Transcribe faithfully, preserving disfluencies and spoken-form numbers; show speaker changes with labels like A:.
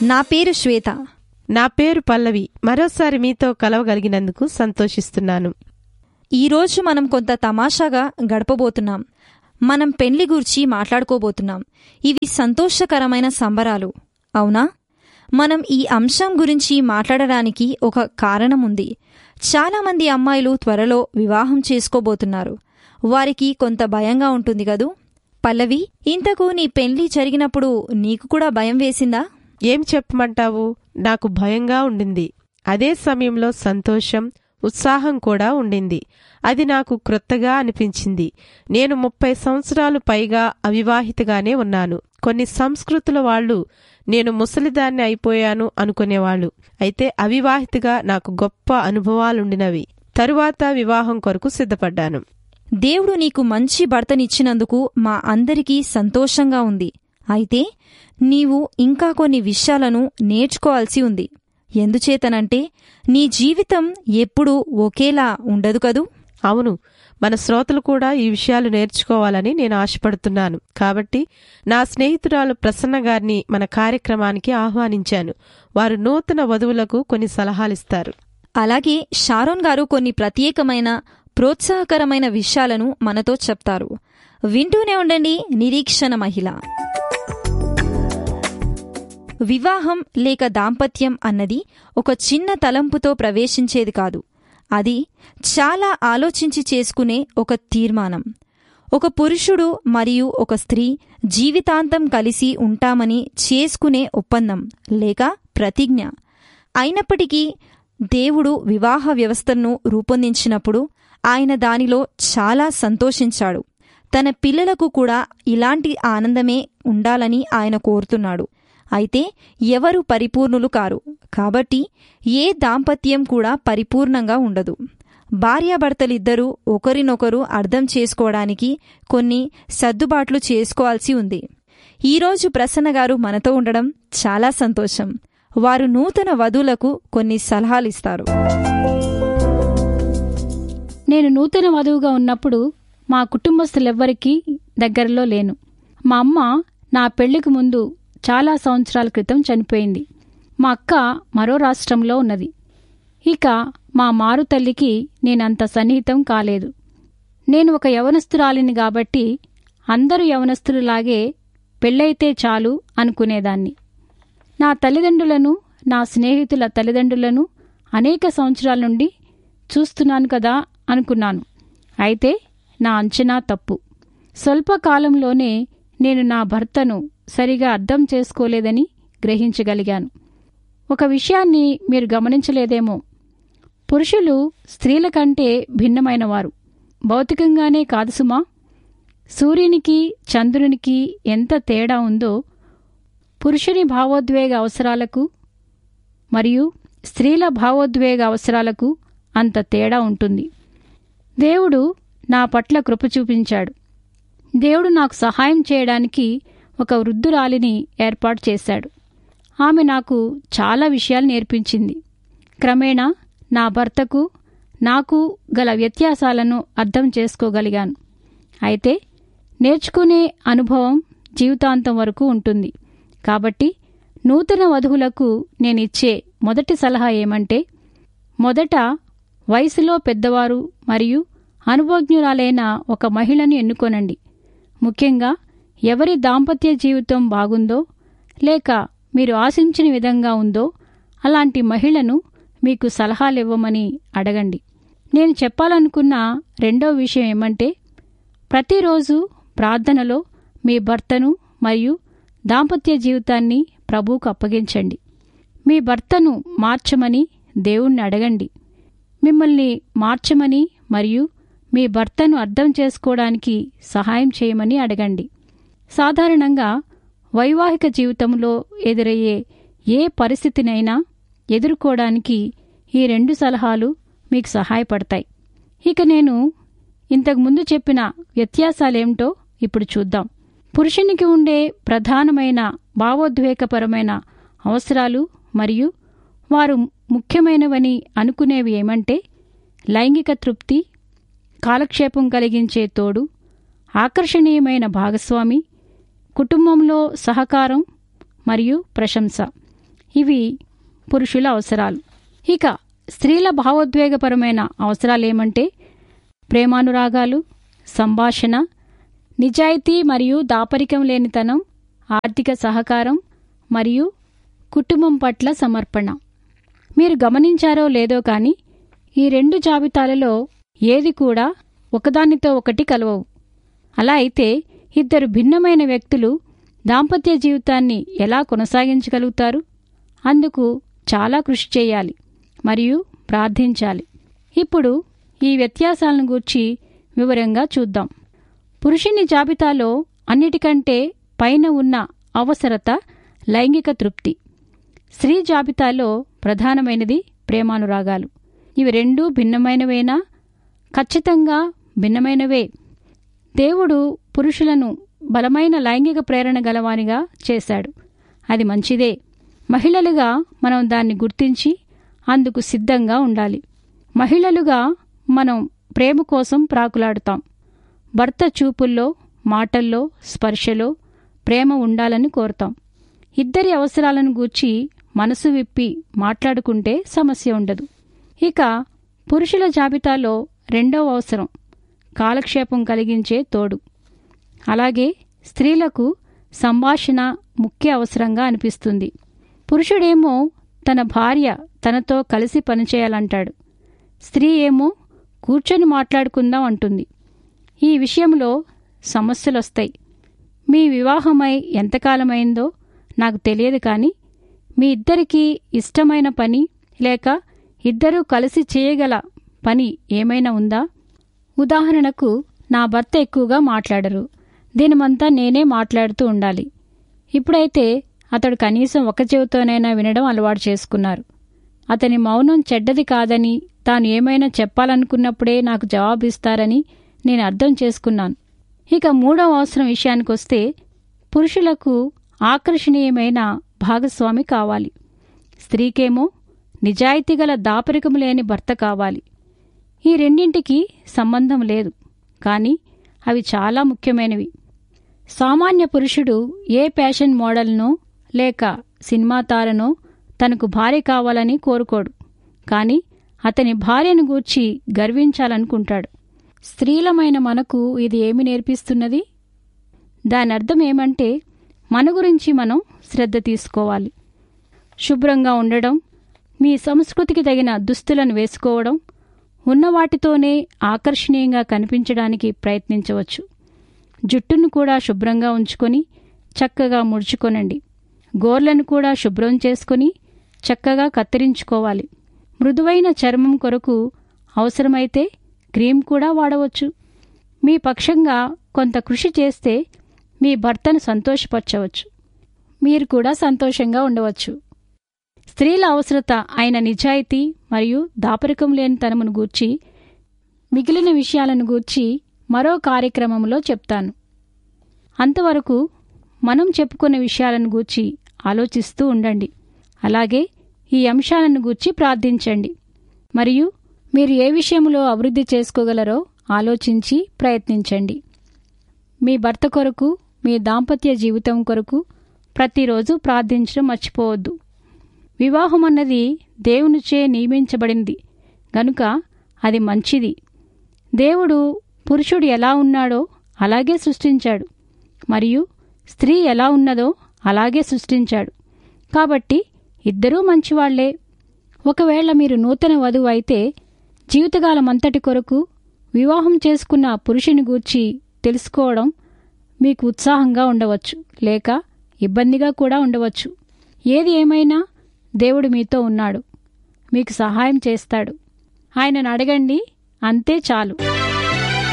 A: నా పేరు శ్వేత.
B: నా పేరు పల్లవి. మరోసారి మీతో కలవగలిగినందుకు సంతోషిస్తున్నాను.
A: ఈరోజు మనం కొంత తమాషాగా గడపబోతున్నాం. మనం పెండ్లి గురించి మాట్లాడుకోబోతున్నాం. ఇవి సంతోషకరమైన సంబరాలు, అవునా? మనం ఈ అంశం గురించి మాట్లాడడానికి ఒక కారణం ఉంది. చాలామంది అమ్మాయిలు త్వరలో వివాహం చేసుకోబోతున్నారు. వారికి కొంత భయంగా ఉంటుంది కదూ. పల్లవి, ఇంతకు నీ పెండ్లి జరిగినప్పుడు నీకు కూడా భయం వేసిందా?
B: ఏం చెప్పమంటావు, నాకు భయంగా ఉండింది. అదే సమయంలో సంతోషం, ఉత్సాహం కూడా ఉండింది. అది నాకు క్రొత్తగా అనిపించింది. నేను ముప్పై సంవత్సరాలు పైగా అవివాహితగానే ఉన్నాను. కొన్ని సంస్కృతుల వాళ్ళు నేను ముసలిదాన్ని అయిపోయాను అనుకునేవాళ్ళు. అయితే అవివాహితగా నాకు గొప్ప అనుభవాలుండినవి. తరువాత వివాహం కొరకు సిద్ధపడ్డాను.
A: దేవుడు నీకు మంచి భర్తనిచ్చినందుకు మా అందరికీ సంతోషంగా ఉంది. అయితే నీవు ఇంకా కొన్ని విషయాలను నేర్చుకోవాల్సి ఉంది. ఎందుచేతనంటే నీ జీవితం ఎప్పుడూ ఒకేలా ఉండదు కదూ.
B: అవును, మన శ్రోతలు కూడా ఈ విషయాలు నేర్చుకోవాలని నేను ఆశపడుతున్నాను. కాబట్టి నా స్నేహితురాలు ప్రసన్న గారిని మన కార్యక్రమానికి ఆహ్వానించాను. వారు నూతన వధువులకు కొన్ని సలహాలిస్తారు.
A: అలాగే షారోన్ గారు కొన్ని ప్రత్యేకమైన ప్రోత్సాహకరమైన విషయాలను మనతో చెప్తారు. వింటూనే ఉండండి నిరీక్షణ మహిళ. వివాహం లేక దాంపత్యం అన్నది ఒక చిన్న తలంపుతో ప్రవేశించేది కాదు. అది చాలా ఆలోచించి చేసుకునే ఒక తీర్మానం. ఒక పురుషుడు మరియు ఒక స్త్రీ జీవితాంతం కలిసి ఉంటామని చేసుకునే ఒప్పందం లేక ప్రతిజ్ఞ. అయినప్పటికీ దేవుడు వివాహ వ్యవస్థను రూపొందించినప్పుడు ఆయన దానిలో చాలా సంతోషించాడు. తన పిల్లలకు కూడా ఇలాంటి ఆనందమే ఉండాలని ఆయన కోరుతున్నాడు. అయితే ఎవరు పరిపూర్ణులు కారు. కాబట్టి ఏ దాంపత్యం కూడా పరిపూర్ణంగా ఉండదు. భార్యాభర్తలిద్దరూ ఒకరినొకరు అర్థం చేసుకోవడానికి కొన్ని సర్దుబాట్లు చేసుకోవాల్సి ఉంది. ఈరోజు ప్రసన్న గారు మనతో ఉండడం చాలా సంతోషం. వారు నూతన వధువులకు కొన్ని సలహాలిస్తారు.
C: నేను నూతన వధువుగా ఉన్నప్పుడు మా కుటుంబస్తులెవ్వరికీ దగ్గరలో లేను. మా అమ్మ నా పెళ్లికి ముందు చాలా సంవత్సరాల క్రితం చనిపోయింది. మా అక్క మరో రాష్ట్రంలో ఉన్నది. ఇక మా మారు తల్లికి నేనంత సన్నిహితం కాలేదు. నేను ఒక యవనస్తురాలిని కాబట్టి అందరూ యవనస్తులాగే పెళ్ళైతే చాలు అనుకునేదాన్ని. నా తల్లిదండ్రులను, నా స్నేహితుల తల్లిదండ్రులను అనేక సంవత్సరాల నుండి చూస్తున్నాను కదా అనుకున్నాను. అయితే నా అంచనా తప్పు. స్వల్పకాలంలోనే నేను నా భర్తను సరిగా అర్థం చేసుకోలేదని గ్రహించగలిగాను. ఒక విషయాన్ని మీరు గమనించలేదేమో. పురుషులు స్త్రీల కంటే భిన్నమైనవారు. భౌతికంగానే కాదు సుమా. సూర్యునికి చంద్రునికి ఎంత తేడా ఉందో పురుషుని భావోద్వేగ అవసరాలకు మరియు స్త్రీల భావోద్వేగ అవసరాలకు అంత తేడా ఉంటుంది. దేవుడు నా పట్ల కృప చూపించాడు. దేవుడు నాకు సహాయం చేయడానికి ఒక వృద్ధురాలిని ఏర్పాటు చేశాడు. ఆమె నాకు చాలా విషయాలు నేర్పించింది. క్రమేణా నా భర్తకు నాకు గల వ్యత్యాసాలను అర్థం చేసుకోగలిగాను. అయితే నేర్చుకునే అనుభవం జీవితాంతం వరకు ఉంటుంది. కాబట్టి నూతన వధువులకు నేనిచ్చే మొదటి సలహా ఏమంటే, మొదట వయసులో పెద్దవారు మరియు అనుభవజ్ఞురాలైన ఒక మహిళను ఎన్నుకోనండి. ముఖ్యంగా ఎవరి దాంపత్య జీవితం బాగుందో లేక మీరు ఆశించిన విధంగా ఉందో అలాంటి మహిళను మీకు సలహాలివ్వమని అడగండి. నేను చెప్పాలనుకున్న రెండో విషయం ఏమంటే, ప్రతిరోజు ప్రార్థనలో మీ భర్తను మరియు దాంపత్య జీవితాన్ని ప్రభువుకు అప్పగించండి. మీ భర్తను మార్చమని దేవుణ్ణి అడగండి. మిమ్మల్ని మార్చమని మరియు మీ భర్తను అర్థం చేసుకోవడానికి సహాయం చేయమని అడగండి. సాధారణంగా వైవాహిక జీవితంలో ఎదురయ్యే ఏ పరిస్థితినైనా ఎదుర్కోవడానికి ఈ రెండు సలహాలు మీకు సహాయపడతాయి. ఇక నేను ఇంతకుముందు చెప్పిన వ్యత్యాసాలేమిటో ఇప్పుడు చూద్దాం. పురుషునికి ఉండే ప్రధానమైన భావోద్వేగపరమైన అవసరాలు మరియు వారు ముఖ్యమైనవని అనుకునేవి ఏమంటే, లైంగిక తృప్తి, కాలక్షేపం కలిగించే తోడు, ఆకర్షణీయమైన భాగస్వామి, కుటుంబంలో సహకారం మరియు ప్రశంస. ఇవి పురుషుల అవసరాలు. ఇక స్త్రీల భావోద్వేగపరమైన అవసరాలేమంటే ప్రేమానురాగాలు, సంభాషణ, నిజాయితీ మరియు దాపరికం లేనితనం, ఆర్థిక సహకారం మరియు కుటుంబం పట్ల సమర్పణ. మీరు గమనించారో లేదో కానీ ఈ రెండు జాబితాలలో ఏది కూడా ఒకదానితో ఒకటి కలవవు. అలా అయితే ఇద్దరు భిన్నమైన వ్యక్తులు దాంపత్య జీవితాన్ని ఎలా కొనసాగించగలుగుతారు? అందుకు చాలా కృషి చేయాలి మరియు ప్రార్థించాలి. ఇప్పుడు ఈ వ్యత్యాసాలను గూర్చి వివరంగా చూద్దాం. పురుషుని జాబితాలో అన్నిటికంటే పైన ఉన్న అవసరత లైంగిక తృప్తి. స్త్రీ జాబితాలో ప్రధానమైనది ప్రేమానురాగాలు. ఇవి రెండూ భిన్నమైనవేనా? ఖచ్చితంగా భిన్నమైనవే. దేవుడు పురుషులను బలమైన లైంగిక ప్రేరణ గలవానిగా చేశాడు. అది మంచిదే. మహిళలుగా మనం దాన్ని గుర్తించి అందుకు సిద్ధంగా ఉండాలి. మహిళలుగా మనం ప్రేమ కోసం ప్రాకులాడుతాం. భర్త చూపుల్లో, మాటల్లో, స్పర్శలో ప్రేమ ఉండాలని కోరుతాం. ఇద్దరి అవసరాలను గూర్చి మనసు విప్పి మాట్లాడుకుంటే సమస్య ఉండదు. ఇక పురుషుల జాబితాలో రెండవ అవసరం కాలక్షేపం కలిగించే తోడు. అలాగే స్త్రీలకు సంభాషణ ముఖ్య అవసరంగా అనిపిస్తుంది. పురుషుడేమో తన భార్య తనతో కలిసి పనిచేయాలంటాడు. స్త్రీ ఏమో కూర్చొని మాట్లాడుకుందాం అంటుంది. ఈ విషయంలో సమస్యలొస్తాయి. మీ వివాహమై ఎంతకాలమైందో నాకు తెలియదు, కానీ మీ ఇద్దరికీ ఇష్టమైన పని లేక ఇద్దరూ కలిసి చేయగల పని ఏమైనా ఉందా? ఉదాహరణకు, నా భర్త ఎక్కువగా మాట్లాడరు, దినమంతా నేనే మాట్లాడుతూ ఉండాలి. ఇప్పుడైతే అతడు కనీసం ఒక చెవితోనైనా వినడం అలవాటు చేసుకున్నారు. అతని మౌనం చెడ్డది కాదని, తాను ఏమైనా చెప్పాలనుకున్నప్పుడే నాకు జవాబిస్తారని నేను అర్థం చేసుకున్నాను. ఇక మూడవ అవసరం విషయానికొస్తే పురుషులకు ఆకర్షణీయమైన భాగస్వామి కావాలి. స్త్రీకేమో నిజాయితీగల దాపరికము లేని భర్త కావాలి. ఈ రెండింటికి సంబంధం లేదు, కానీ అవి చాలా ముఖ్యమైనవి. సామాన్య పురుషుడు ఏ ఫ్యాషన్ మోడల్నో లేక సినిమా తారనో తనకు భార్య కావాలని కోరుకోడు, కానీ అతని భార్యను గూర్చి గర్వించాలనుకుంటాడు. స్త్రీలమైన మనకు ఇది ఏమి నేర్పిస్తున్నది? దాని అర్థం ఏమంటే, మన గురించి మనం శ్రద్ధ తీసుకోవాలి. శుభ్రంగా ఉండడం, మీ సంస్కృతికి తగిన దుస్తులను వేసుకోవడం, ఉన్నవాటితోనే ఆకర్షణీయంగా కనిపించడానికి ప్రయత్నించవచ్చు. జుట్టును కూడా శుభ్రంగా ఉంచుకొని చక్కగా ముడుచుకొనండి. గోర్లను కూడా శుభ్రం చేసుకుని చక్కగా కత్తిరించుకోవాలి. మృదువైన చర్మం కొరకు అవసరమైతే క్రీమ్ కూడా వాడవచ్చు. మీ పక్షంగా కొంత కృషి చేస్తే మీ భర్తను సంతోషపరచవచ్చు. మీరు కూడా సంతోషంగా ఉండవచ్చు. స్త్రీల అవసరత అయిన నిజాయితీ మరియు దాపరికం లేని తనమును గూర్చి మిగిలిన విషయాలను గూర్చి మరో కార్యక్రమంలో చెప్తాను. అంతవరకు మనం చెప్పుకునే విషయాలను గూర్చి ఆలోచిస్తూ ఉండండి. అలాగే ఈ అంశాలను గూర్చి ప్రార్థించండి. మరియు మీరు ఏ విషయంలో అభివృద్ధి చేసుకోగలరో ఆలోచించి ప్రయత్నించండి. మీ భర్త కొరకు, మీ దాంపత్య జీవితం కొరకు ప్రతిరోజు ప్రార్థించడం మర్చిపోవద్దు. వివాహం అన్నది దేవునిచే నియమించబడింది గనుక అది మంచిది. దేవుడు పురుషుడు ఎలా ఉన్నాడో అలాగే సృష్టించాడు, మరియు స్త్రీ ఎలా ఉన్నదో అలాగే సృష్టించాడు. కాబట్టి ఇద్దరూ మంచివాళ్లే. ఒకవేళ మీరు నూతన వధువు అయితే జీవితకాలమంతటి కొరకు వివాహం చేసుకున్న పురుషుని గూర్చి తెలుసుకోవడం మీకు ఉత్సాహంగా ఉండవచ్చు, లేక ఇబ్బందిగా కూడా ఉండవచ్చు. ఏది ఏమైనా దేవుడు మీతో ఉన్నాడు, మీకు సహాయం చేస్తాడు. ఆయనను అడగండి, అంతే చాలు.